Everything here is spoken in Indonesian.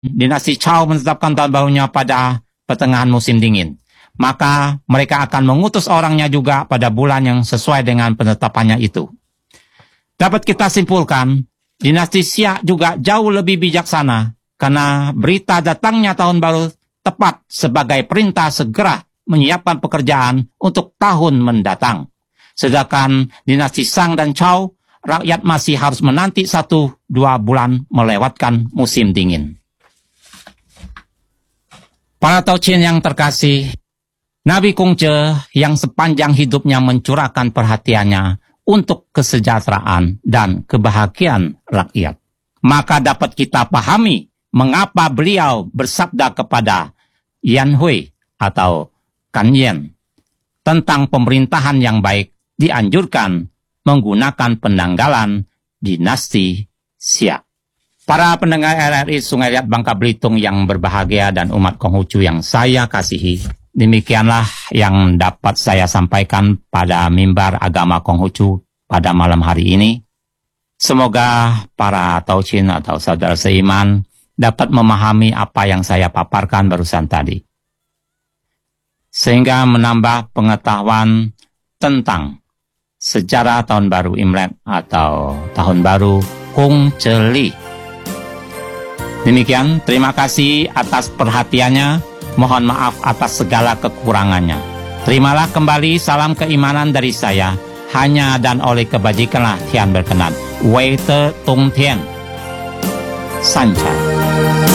dinasti Chow menetapkan tahun barunya pada pertengahan musim dingin. Maka mereka akan mengutus orangnya juga pada bulan yang sesuai dengan penetapannya itu. Dapat kita simpulkan, dinasti Xia juga jauh lebih bijaksana karena berita datangnya tahun baru tepat sebagai perintah segera menyiapkan pekerjaan untuk tahun mendatang. Sedangkan dinasti Shang dan Chow, rakyat masih harus menanti 1-2 bulan melewatkan musim dingin. Para Tauchin yang terkasih, Nabi Kongce yang sepanjang hidupnya mencurahkan perhatiannya untuk kesejahteraan dan kebahagiaan rakyat. Maka dapat kita pahami mengapa beliau bersabda kepada Yan Hui atau Kan Yen tentang pemerintahan yang baik dianjurkan menggunakan penanggalan dinasti Xia. Para pendengar RRI Sungai Liat Bangka Belitung yang berbahagia dan umat Konghucu yang saya kasihi, demikianlah yang dapat saya sampaikan pada mimbar agama Konghucu pada malam hari ini. Semoga para Tauchin atau saudara seiman dapat memahami apa yang saya paparkan barusan tadi, sehingga menambah pengetahuan tentang sejarah Tahun Baru Imlek atau Tahun Baru Kung Celi. Demikian, terima kasih atas perhatiannya. Mohon maaf atas segala kekurangannya. Terimalah kembali salam keimanan dari saya. Hanya dan oleh kebajikanlah Tian berkenan. Wei Te Tung Tian. Sancai.